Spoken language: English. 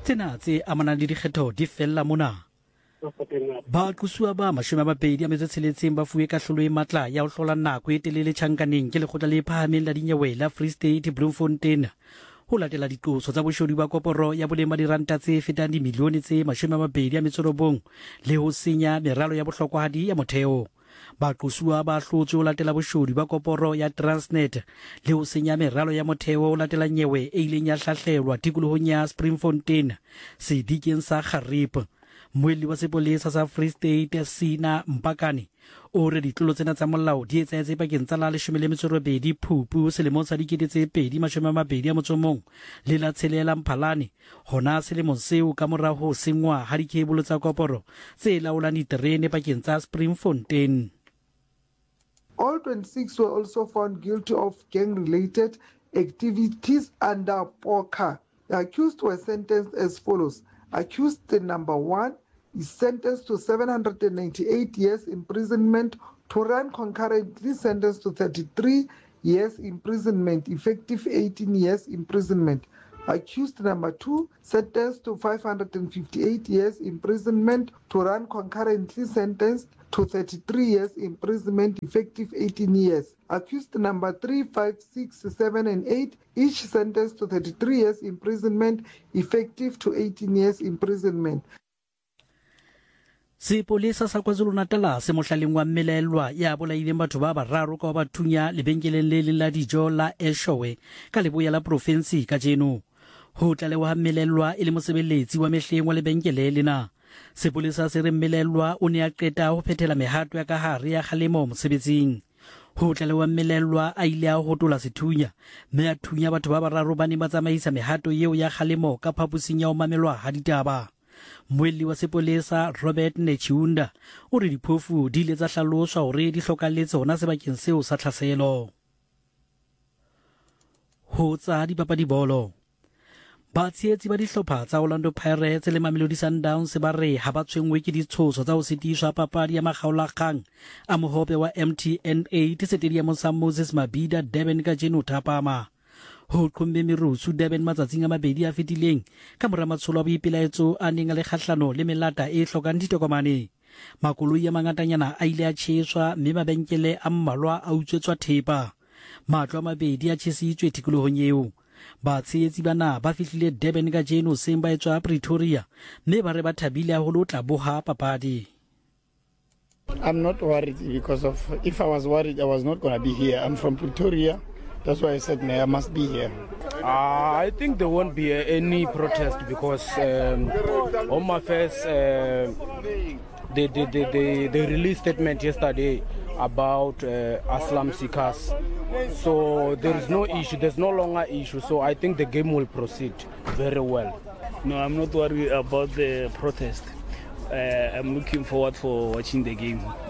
tsena tse amanang le dikgetho di fella mona. Ba tloswa ba 26 ba fuwe kahlolo e matla ya ho hlola nako e telele tjhankaneng ke lekgotla le phahameng la dinyewe la Free State Bloemfontein ho latela diqoso tsa boshodi ba koporo ya boleng ba diranta tse fetang dimilione tse 29 le ho senya meralo ya bohlokwahadi ya motheo. Baqosuwa ba hlotswe ho latela boshodi ba koporo ya Transnet le ho senya meralo ya motheo ho latela nyewe e ileng ya hlahlelwa tikolohong ya Springfontein sedikeng sa Kgarip. Moeli wa sepolesa sa Free State Sina Mpakane o re ditlolo tsena tsa molao di etsahetse pakeng tsa la 12 Phupu selemong sa 2021 le la 6 Mphalane hona selemong seo ka mora ho sengwa ha dikebolo tsa koporo tse laolang diterene pakeng tsa Springfontein. All 26 were also found guilty of gang-related activities under POCA. The accused were sentenced as follows. Accused number 1 is sentenced to 798 years imprisonment to run concurrently, sentenced to 33 years imprisonment, effective 18 years imprisonment. Accused number 2 sentenced to 558 years imprisonment to run concurrently, sentenced to 33 years imprisonment, effective 18 years. Accused number 3, 5, 6, 7 and 8 each sentenced to 33 years imprisonment, effective to 18 years imprisonment. Sepolesa sa KwaZulu-Natal se mohlaleng wa mmelaelwa ya bolaileng batho ba bararo ka ba thunya lebenkeleng le la dijo la Eshowe ka leboya la province ka jeno. Ho tlalewa mmelaelwa ile mosebeletsi wa mehleng wa lebenkele lena. Sepolesa se re mmelaelwa o ne a qeta ho phethela mehato ya ka hare ya kgalemo mosebetsing. Ho tlalewa mmelaelwa a ile a hotola sethunya mme a thunya batho ba bararo ba ne ba tsamaisa mehato eo ya kgalemo ka phapusing ya ho mamelwa ha ditaba. Moeli wa sepolesa Robert Nechiunda o re diphofu di ile tsa hlaloswa hore di hlokalletse hona sebakeng seo sa tlhaselo. Ho tsa dipapadi bolo. Batshehetsi ba dihlopha tsa Orlando Pirates le Mamelodi Sundowns ba re ha ba tshwengwe ke ditshoso tsa ho sitiswa papadi ya makgaolakgang a mohope wa MTN 8 Stadium sa Moses Mabhida Durban ka jeno thapama. Ho qhomme merusu Durban matsatsing a mabedi a fetileng ka mora matsholo a boipelaetso a neng a le kgahlano le melata e hlokang ditokomane. Makoloi a mangatanyana a ile a tjheswa mme mabenkele a mmalwa a utswetswa thepa. Matlo a mabedi a tjhesitswe tikolohong eo. Batshehetsi bana ba fihlile Durban ka jeno seng ba etswa Pretoria mme ba re ba thabile haholo tla boha papadi. I'm not worried because if I was worried I was not going to be here. I'm from Pretoria. That's why I said I must be here. I think there won't be any protest because Home Affairs they released statement yesterday about Aslam Seekers. So there is no issue, there's no longer issue. So I think the game will proceed very well. No, I'm not worried about the protest. I'm looking forward for watching the game.